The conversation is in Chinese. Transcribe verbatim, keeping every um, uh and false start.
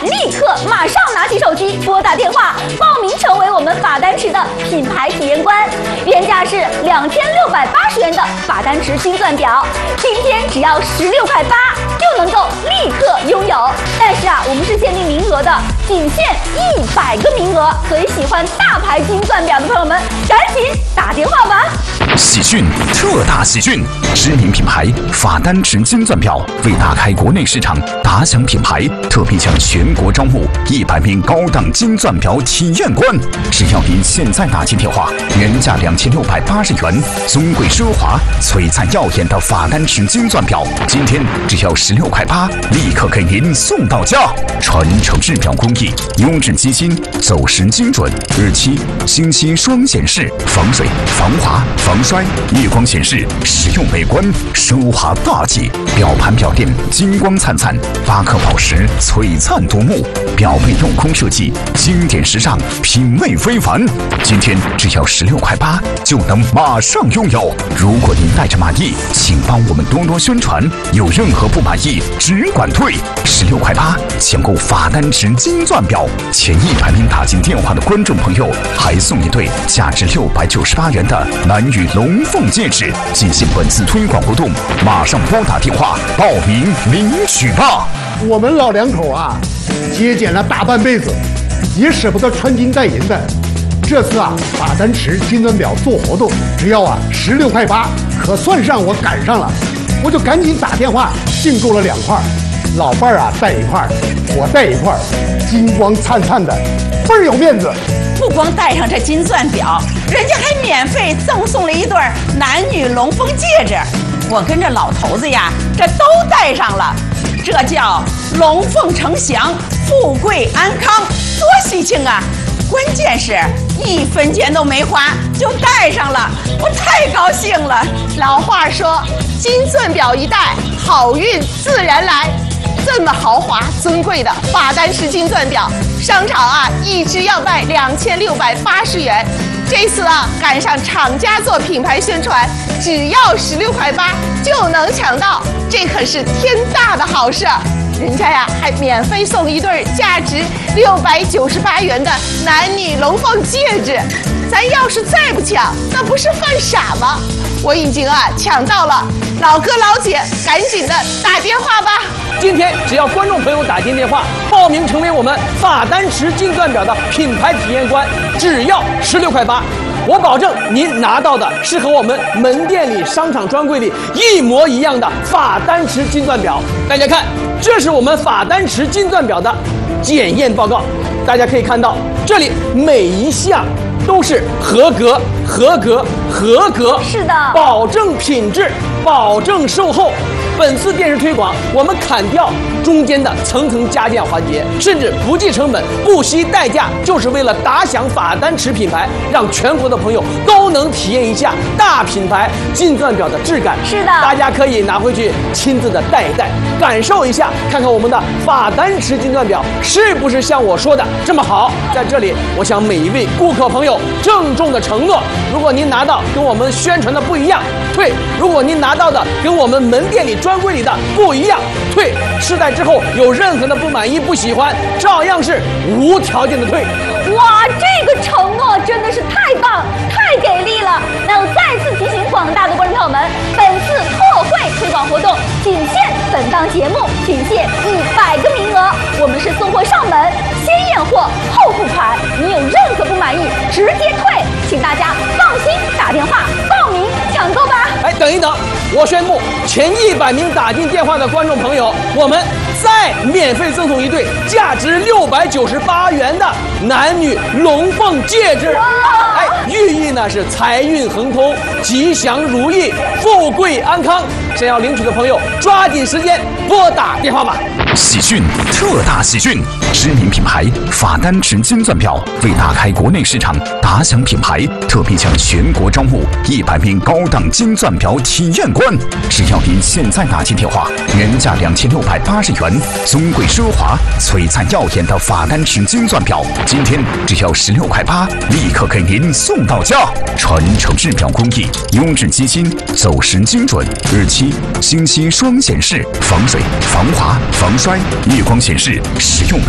立刻马上拿起手机拨打电话报名成为我们法丹池的品牌体验官，原价是两千六百八十元的法丹池金钻表，今天只要十六块八就能够立刻拥有。但是啊，我们是限定名额的，仅限一百个名额，所以喜欢大牌金钻表的朋友们，赶紧打电话吧！ 喜讯，特大喜讯！知名品牌法丹池金钻表为打开国内市场，打响品牌，特别向全国招募一百名高档金钻表体验官。只要您现在打进电话，原价两千六百八十元，尊贵奢华、璀璨耀眼的法丹池金钻表，今天只要十六块八，立刻给您送到家。传承制表工艺，优质机芯，走时精准，日期、星期双显示，防水、防滑、防摔，夜光显示，实用美观，奢华大气。表盘表垫金光灿灿，八颗宝石璀璨夺目，表背镂空设计，经典时尚，品味非凡。今天只要十六块八就能马上拥有。如果您带着满意，请帮我们多多宣传，有任何不满意只管退。十六块八抢购法丹池金钻表，前一百名打进电话的观众朋友还送一对价值六百九十八元的男女龙凤戒指。进行本次推广活动，马上拨打电话报名领取吧。 我们老两口啊，节俭了大半辈子，也舍不得穿金戴银的。这次啊，法丹池金钻表做活动，只要啊十六块八，可算上我赶上了。我就赶紧打电话订购了两块，老伴儿啊带一块，我带一块，金光灿灿的，倍儿有面子。 不光戴上这金钻表，人家还免费赠送了一对男女龙凤戒指。我跟这老头子呀，这都戴上了，这叫龙凤呈祥，富贵安康，多喜庆啊！关键是一分钱都没花就戴上了，我太高兴了。 老话说，金钻表一戴，好运自然来。这么豪华尊贵的法丹池金钻表，商场啊一只要卖两千六百八十元。这次啊赶上厂家做品牌宣传，只要十六块八就能抢到，这可是天大的好事。人家呀还免费送一对价值六百九十八元的男女龙凤戒指，咱要是再不抢，那不是犯傻吗？我已经啊抢到了，老哥老姐赶紧的打电话吧。 今天只要观众朋友打进电话报名成为我们法丹池金钻表的品牌体验官，只要十六块八，我保证您拿到的是和我们门店里商场专柜里一模一样的法丹池金钻表。大家看，这是我们法丹池金钻表的检验报告，大家可以看到这里每一项都是合格、合格、合格， 是的， 保证品质，保证售后。本次电视推广，我们砍掉中间的层层加价环节，甚至不计成本、不惜代价，就是为了打响法丹池品牌，让全国的朋友都能体验一下大品牌金钻表的质感。 是的， 大家可以拿回去亲自的戴一戴，感受一下，看看我们的法丹池金钻表是不是像我说的这么好。在这里，我向每一位顾客朋友郑重的承诺，如果您拿到跟我们宣传的不一样，退；如果您拿到的跟我们门店里专柜里的不一样，退。试戴之后有任何的不满意、不喜欢，照样是无条件的退。 哇，这个承诺真的是太棒、太给力了！那我再次提醒广大的观众朋友们，本次特惠推广活动仅限本档节目，仅限一百个名额。我们是送货上门，先验货后付款。你有任何不满意，直接退，请大家放心打电话报名抢购吧。 哎，等一等，我宣布，前一百名打进电话的观众朋友，我们再免费赠送一对价值六百九十八元的男女龙凤戒指。哎，寓意呢是财运亨通、吉祥如意、富贵安康。想要领取的朋友，抓紧时间拨打电话吧。 喜讯，特大喜讯！知名品牌法丹池金钻表为打开国内市场，打响品牌，特别向全国招募一百名高档金钻表体验官。只要您现在打进电话，原价两千六百八十元，尊贵奢华、璀璨耀眼的法丹池金钻表，今天只要十六块八，立刻给您送到家。传承制表工艺，优质机芯，走时精准，日期、星期双显示，防水、防滑、防摔，夜光显示，实用。